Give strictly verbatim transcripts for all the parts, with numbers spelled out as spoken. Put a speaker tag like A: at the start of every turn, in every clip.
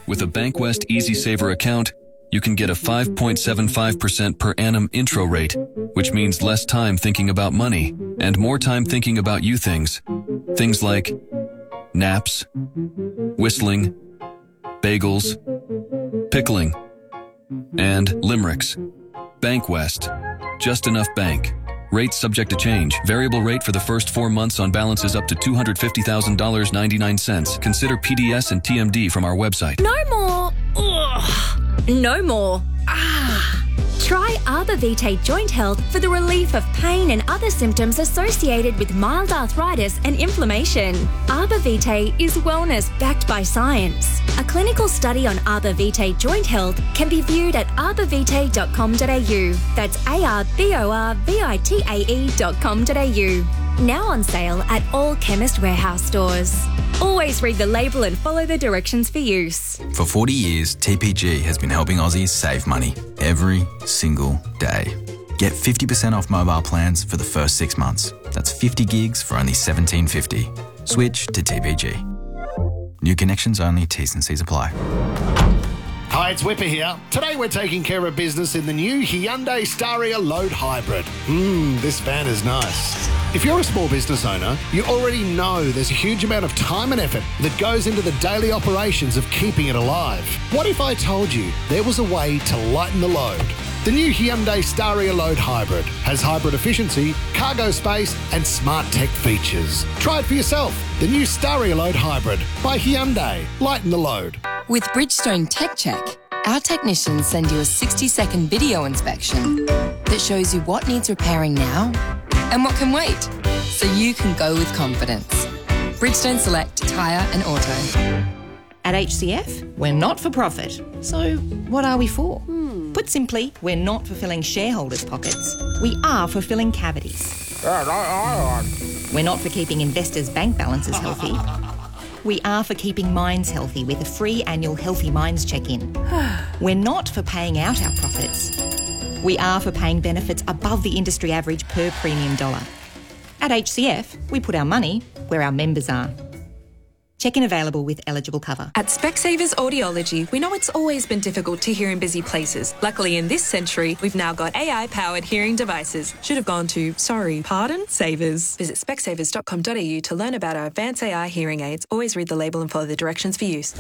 A: With a Bankwest Easy Saver account, you can get a five point seven five percent per annum intro rate, which means less time thinking about money and more time thinking about you things. Things like naps, whistling, bagels, pickling, and limericks. Bankwest. Just enough bank. Rates subject to change. Variable rate for the first four months on balances up to two hundred fifty thousand dollars and ninety-nine cents. Consider P D S and T M D from our website.
B: No more. Ugh. No more. Ah. Try Arbor Vitae Joint Health for the relief of pain and other symptoms associated with mild arthritis and inflammation. Arbor Vitae is wellness backed by science. A clinical study on Arbor Vitae Joint Health can be viewed at arbor vitae dot com dot a u. That's A R B O R V I T A E dot com dot a u. Now on sale at all Chemist Warehouse stores. Always read the label and follow the directions for use.
C: For forty years, T P G has been helping Aussies save money every single day. Get fifty percent off mobile plans for the first six months. That's fifty gigs for only seventeen fifty. Switch to T P G. New connections only, T's and C's apply.
D: Hi, it's Whipper here. Today we're taking care of business in the new Hyundai Staria Load Hybrid. Mmm, this van is nice. If you're a small business owner, you already know there's a huge amount of time and effort that goes into the daily operations of keeping it alive. What if I told you there was a way to lighten the load? The new Hyundai Staria Load Hybrid has hybrid efficiency, cargo space and smart tech features. Try it for yourself. The new Staria Load Hybrid by Hyundai. Lighten the load.
E: With Bridgestone Tech Check, our technicians send you a sixty second video inspection that shows you what needs repairing now and what can wait, so you can go with confidence. Bridgestone Select Tyre and Auto.
F: At H C F, we're not for profit. So what are we for? Hmm. Put simply, we're not for filling shareholders' pockets. We are for filling cavities. We're not for keeping investors' bank balances healthy. We are for keeping minds healthy with a free annual Healthy Minds check-in. We're not for paying out our profits. We are for paying benefits above the industry average per premium dollar. At H C F, we put our money where our members are. Check-in available with eligible cover.
G: At Specsavers Audiology, we know it's always been difficult to hear in busy places. Luckily, in this century, we've now got A I-powered hearing devices. Should have gone to, sorry, pardon, Savers. Visit specsavers dot com dot a u to learn about our advanced A I hearing aids. Always read the label and follow the directions for use.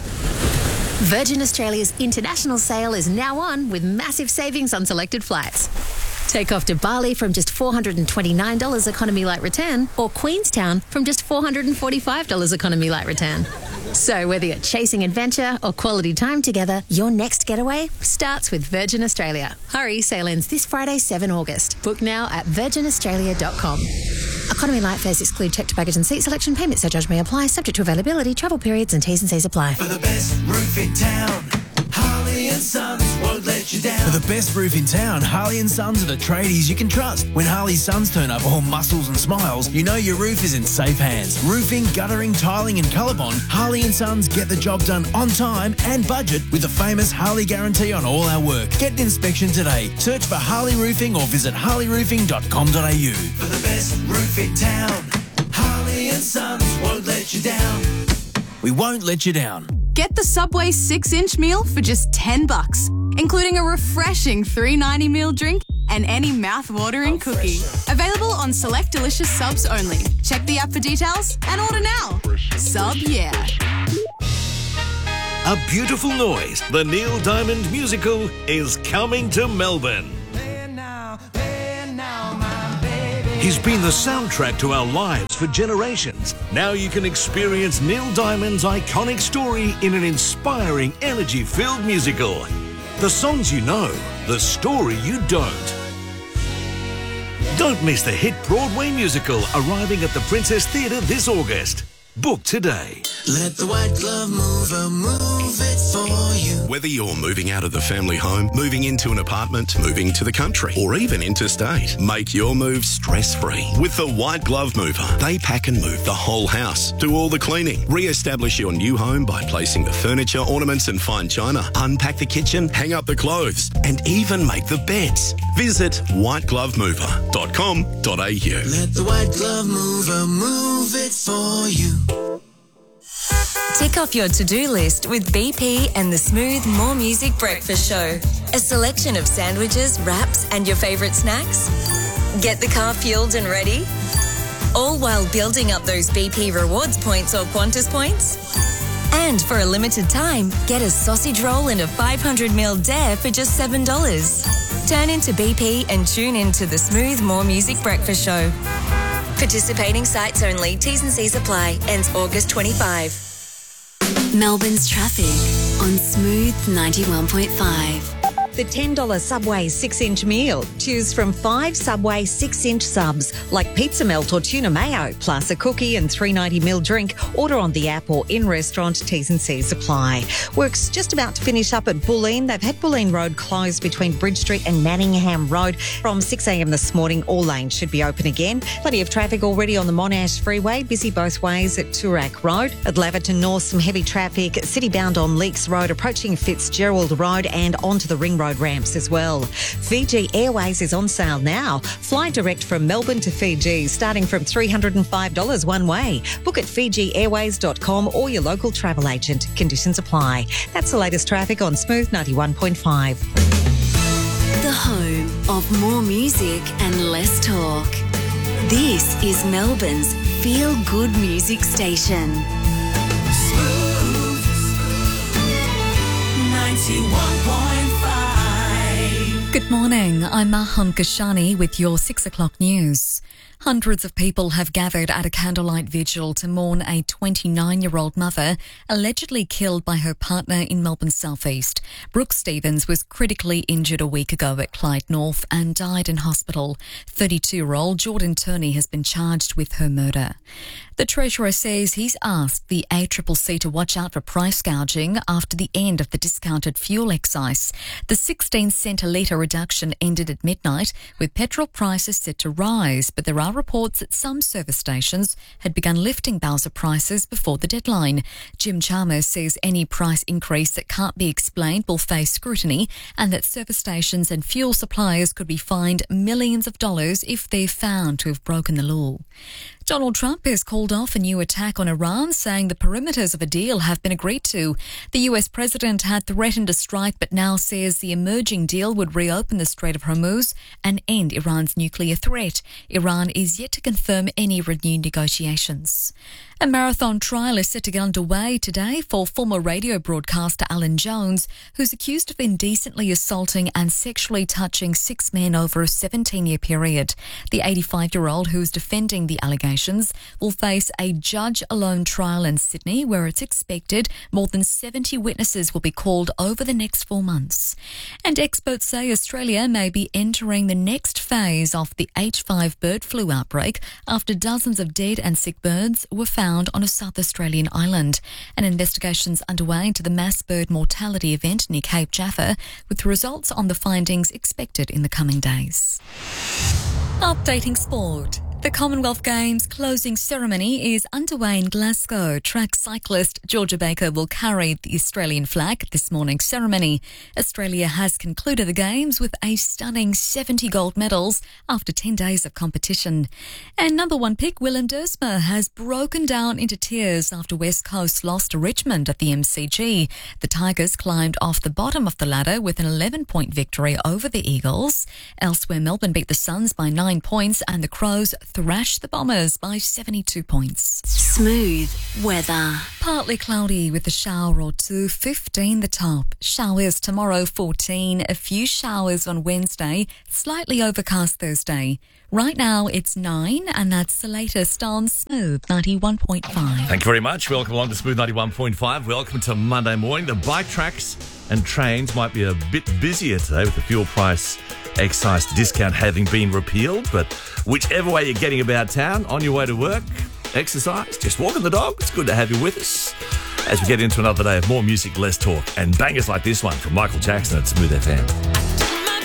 H: Virgin Australia's international sale is now on with massive savings on selected flights. Take off to Bali from just four hundred twenty-nine dollars economy light return, or Queenstown from just four hundred forty-five dollars economy light return. So whether you're chasing adventure or quality time together, your next getaway starts with Virgin Australia. Hurry, sale ends this Friday, seventh of August. Book now at virgin australia dot com. Economy light fares exclude checked baggage and seat selection. Payment surcharge may apply, subject to availability, travel periods and T's and C's apply.
I: For the best roof in town, Harley and Sons won't let you down.
J: For the best roof in town, Harley and Sons are the tradies you can trust. When Harley Sons turn up all muscles and smiles, you know your roof is in safe hands. Roofing, guttering, tiling and ColourBond, Harley and Sons get the job done on time and budget with the famous Harley guarantee on all our work. Get an inspection today. Search for Harley Roofing or visit harley roofing dot com dot a u.
I: For the best roof in town, Harley and Sons won't let you down.
J: We won't let you down.
K: Get the Subway six inch meal for just ten bucks, including a refreshing three ninety meal drink and any mouth-watering cookie. Available on select delicious subs only. Check the app for details and order now. Sub yeah.
L: A Beautiful Noise, the Neil Diamond musical, is coming to Melbourne. He's been the soundtrack to our lives for generations. Now you can experience Neil Diamond's iconic story in an inspiring, energy-filled musical. The songs you know, the story you don't. Don't miss the hit Broadway musical arriving at the Princess Theatre this August. Book today.
I: Let the white glove mover move it for you.
M: Whether you're moving out of the family home, moving into an apartment, moving to the country, or even interstate, make your move stress-free with the White Glove Mover. They pack and move the whole house, do all the cleaning, re-establish your new home by placing the furniture, ornaments and fine china, unpack the kitchen, hang up the clothes, and even make the beds. Visit white glove mover dot com dot a u.
I: Let the white glove mover move it for you.
N: Tick off your to-do list with B P and the Smooth More Music Breakfast Show. A selection of sandwiches, wraps and your favourite snacks. Get the car fueled and ready. All while building up those B P rewards points or Qantas points. And for a limited time, get a sausage roll and a five hundred milliliter dare for just seven dollars. Turn into B P and tune into the Smooth More Music Breakfast Show. Participating sites only. T's and C's apply. Ends August twenty-fifth.
O: Melbourne's traffic on Smooth ninety-one point five.
P: The ten dollars Subway six inch meal. Choose from five Subway six inch subs like pizza melt or tuna mayo, plus a cookie and three ninety milliliter drink. Order on the app or in restaurant. T's and C's apply. Work's just about to finish up at Bulleen. They've had Bulleen Road closed between Bridge Street and Manningham Road from six a m this morning. All lanes should be open again. Plenty of traffic already on the Monash Freeway. Busy both ways at Toorak Road. At Laverton North, some heavy traffic. City bound on Leaks Road, approaching Fitzgerald Road and onto the Ring Road ramps as well. Fiji Airways is on sale now. Fly direct from Melbourne to Fiji, starting from three hundred five dollars one way. Book at fiji airways dot com or your local travel agent. Conditions apply. That's the latest traffic on Smooth ninety-one point five.
O: The home of more music and less talk. This is Melbourne's feel-good music station.
I: Smooth ninety-one point five.
Q: Good morning, I'm Maham Kashani with your six o'clock news. Hundreds of people have gathered at a candlelight vigil to mourn a twenty-nine-year-old mother allegedly killed by her partner in Melbourne's southeast. Brooke Stevens was critically injured a week ago at Clyde North and died in hospital. thirty-two-year-old Jordan Turney has been charged with her murder. The Treasurer says he's asked the A C C C to watch out for price gouging after the end of the discounted fuel excise. The sixteen cent a litre reduction ended at midnight, with petrol prices set to rise, but there are reports that some service stations had begun lifting Bowser prices before the deadline. Jim Chalmers says any price increase that can't be explained will face scrutiny, and that service stations and fuel suppliers could be fined millions of dollars if they're found to have broken the law. Donald Trump has called off a new attack on Iran, saying the perimeters of a deal have been agreed to. The U S president had threatened a strike, but now says the emerging deal would reopen the Strait of Hormuz and end Iran's nuclear threat. Iran is yet to confirm any renewed negotiations. A marathon trial is set to get underway today for former radio broadcaster Alan Jones, who's accused of indecently assaulting and sexually touching six men over a seventeen-year period. The eighty-five-year-old, who is defending the allegations, will face a judge-alone trial in Sydney, where it's expected more than seventy witnesses will be called over the next four months. And experts say Australia may be entering the next phase of the H five bird flu outbreak after dozens of dead and sick birds were found on a South Australian island. An investigation's underway into the mass bird mortality event near Cape Jaffa, with results on the findings expected in the coming days. Updating sport. The Commonwealth Games closing ceremony is underway in Glasgow. Track cyclist Georgia Baker will carry the Australian flag at this morning's ceremony. Australia has concluded the Games with a stunning seventy gold medals after ten days of competition. And number one pick Willem Dersma has broken down into tears after West Coast lost to Richmond at the M C G. The Tigers climbed off the bottom of the ladder with an eleven-point victory over the Eagles. Elsewhere, Melbourne beat the Suns by nine points and the Crows thrashed the Bombers by seventy-two points.
O: Smooth weather.
Q: Partly cloudy with a shower or two, fifteen the top. Showers tomorrow, fourteen. A few showers on Wednesday, slightly overcast Thursday. Right now it's nine, and that's the latest on Smooth ninety-one point five.
R: Thank you very much. Welcome along to Smooth ninety-one point five. Welcome to Monday morning. The bike tracks and trains might be a bit busier today with the fuel price excise discount having been repealed, but whichever way you're getting about town, on your way to work, exercise, just walking the dog, it's good to have you with us as we get into another day of more music, less talk, and bangers like this one from Michael Jackson at Smooth F M.